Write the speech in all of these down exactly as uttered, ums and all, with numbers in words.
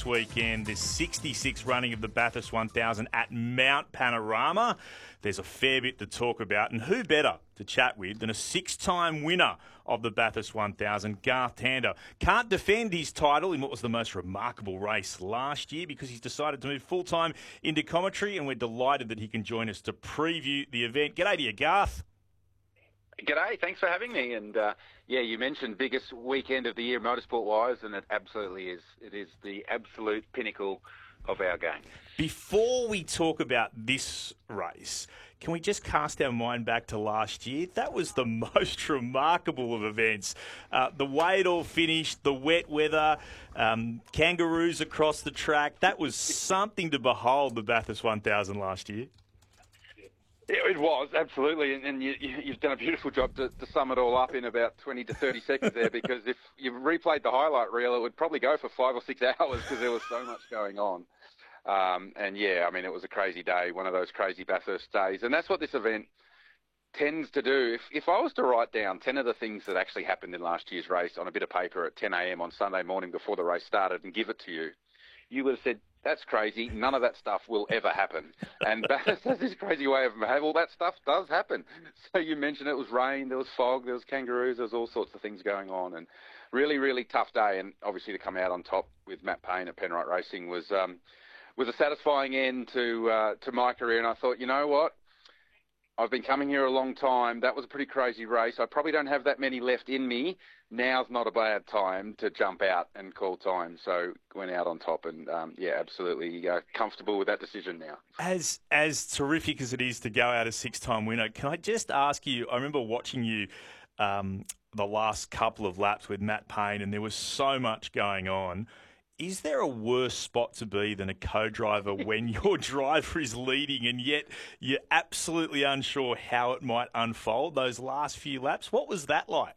this weekend, the sixty-sixth running of the Bathurst one thousand at Mount Panorama. There's a fair bit to talk about, and who better to chat with than a six-time winner of the Bathurst one thousand, Garth Tander. Can't defend his title in what was the most remarkable race last year because he's decided to move full-time into commentary, and we're delighted that he can join us to preview the event. G'day to you, Garth. G'day, thanks for having me. And uh, yeah, you mentioned biggest weekend of the year motorsport-wise, and it absolutely is. It is the absolute pinnacle of our game. Before we talk about this race, can we just cast our mind back to last year? That was the most remarkable of events. Uh, the way it all finished, the wet weather, um, kangaroos across the track. That was something to behold, the Bathurst one thousand last year. It was, absolutely, and, and you, you've done a beautiful job to, to sum it all up in about twenty to thirty seconds there, because if you replayed the highlight reel, it would probably go for five or six hours because there was so much going on. Um, and yeah, I mean, it was a crazy day, one of those crazy Bathurst days, and that's what this event tends to do. If, if I was to write down ten of the things that actually happened in last year's race on a bit of paper at ten a.m. on Sunday morning before the race started and give it to you, you would have said, that's crazy. None of that stuff will ever happen. And Bathurst has this crazy way of, hey, well, that stuff does happen. So you mentioned it was rain, there was fog, there was kangaroos, there was all sorts of things going on. And really, really tough day. And obviously to come out on top with Matt Payne at Penrite Racing was um, was a satisfying end to uh, to my career. And I thought, you know what? I've been coming here a long time. That was a pretty crazy race. I probably don't have that many left in me. Now's not a bad time to jump out and call time. So went out on top, and um, yeah, absolutely uh, comfortable with that decision now. As as terrific as it is to go out a six-time winner, can I just ask you? I remember watching you um, the last couple of laps with Matt Payne, and there was so much going on. Is there a worse spot to be than a co-driver when your driver is leading and yet you're absolutely unsure how it might unfold, those last few laps? What was that like?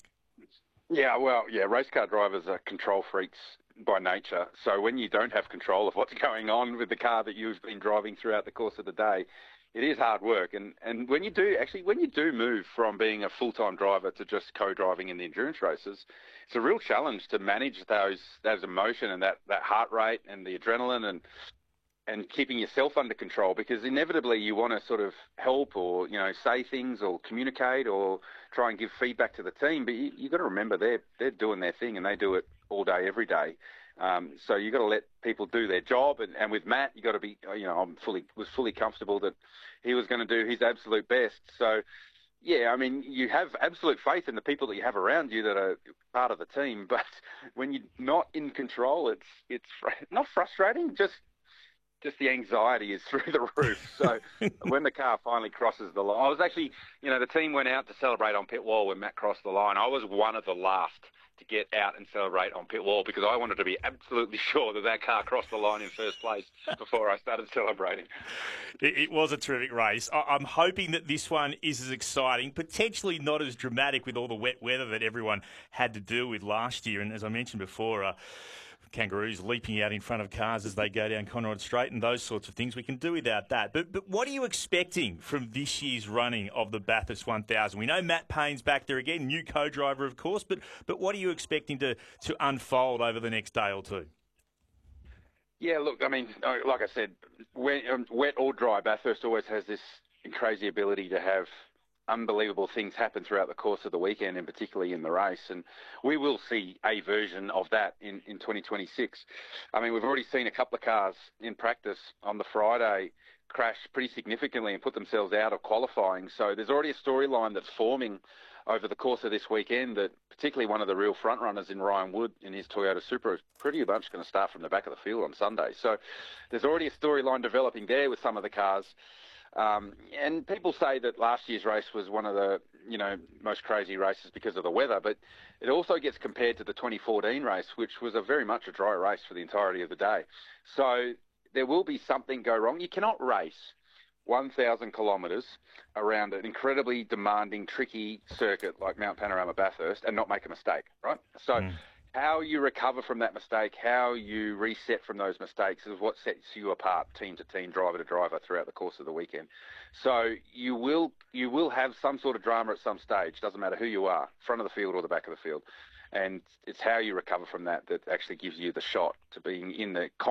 Yeah, well, yeah, race car drivers are control freaks by nature. So when you don't have control of what's going on with the car that you've been driving throughout the course of the day, it is hard work. And and when you do, actually, when you do move from being a full-time driver to just co-driving in the endurance races, it's a real challenge to manage those those emotion and that, that heart rate and the adrenaline and and keeping yourself under control, because inevitably you want to sort of help or, you know, say things or communicate or try and give feedback to the team. But you, you've got to remember they're, they're doing their thing, and they do it all day, every day. Um, so you've got to let people do their job. And, and with Matt, you've got to be, you know, I'm fully, was fully comfortable that he was going to do his absolute best. So, yeah, I mean, you have absolute faith in the people that you have around you that are part of the team. But when you're not in control, it's, it's fr- not frustrating, just, just the anxiety is through the roof. So when the car finally crosses the line, I was actually, you know, the team went out to celebrate on pit wall when Matt crossed the line. I was one of the last to get out and celebrate on pit wall because I wanted to be absolutely sure that that car crossed the line in first place before I started celebrating. It, it was a terrific race. I, I'm hoping that this one is as exciting, potentially not as dramatic with all the wet weather that everyone had to deal with last year. And as I mentioned before, uh, kangaroos leaping out in front of cars as they go down Conrod Straight and those sorts of things. We can do without that. But but what are you expecting from this year's running of the Bathurst one thousand? We know Matt Payne's back there again, new co-driver, of course, but but what are you expecting to, to unfold over the next day or two? Yeah, look, I mean, like I said, when, um, wet or dry, Bathurst always has this crazy ability to have unbelievable things happen throughout the course of the weekend, and particularly in the race. And we will see a version of that in, in twenty twenty-six. I mean, we've already seen a couple of cars in practice on the Friday crash pretty significantly and put themselves out of qualifying. So there's already a storyline that's forming over the course of this weekend that particularly one of the real front runners in Ryan Wood in his Toyota Supra is pretty much going to start from the back of the field on Sunday. So there's already a storyline developing there with some of the cars. Um, and people say that last year's race was one of the, you know, most crazy races because of the weather, but it also gets compared to the twenty fourteen race, which was a very much a dry race for the entirety of the day. So there will be something go wrong. You cannot race one thousand kilometres around an incredibly demanding, tricky circuit like Mount Panorama Bathurst and not make a mistake, right? So mm. how you recover from that mistake, how you reset from those mistakes is what sets you apart, team to team, driver to driver, throughout the course of the weekend. So you will you will have some sort of drama at some stage. Doesn't matter who you are, front of the field or the back of the field. And it's how you recover from that that actually gives you the shot to being in the